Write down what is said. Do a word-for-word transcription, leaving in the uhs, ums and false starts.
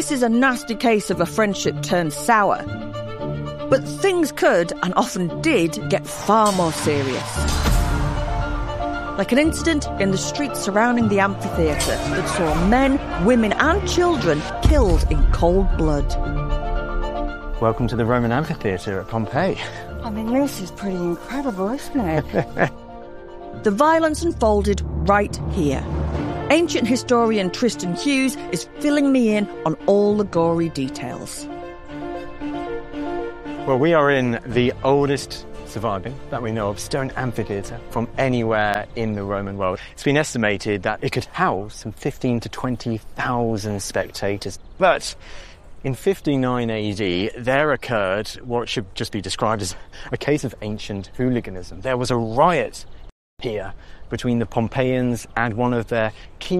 This is a nasty case of a friendship turned sour. But things could, and often did, get far more serious. Like an incident in the streets surrounding the amphitheatre that saw men, women and children killed in cold blood. Welcome to the Roman amphitheatre at Pompeii. I mean, this is pretty incredible, isn't it? The violence unfolded right here. Ancient historian Tristan Hughes is filling me in on all the gory details. Well, we are in the oldest surviving, that we know of, stone amphitheatre from anywhere in the Roman world. It's been estimated that it could house some fifteen to twenty thousand spectators. But in fifty-nine A D, there occurred what should just be described as a case of ancient hooliganism. There was a riot here between the Pompeians and one of their key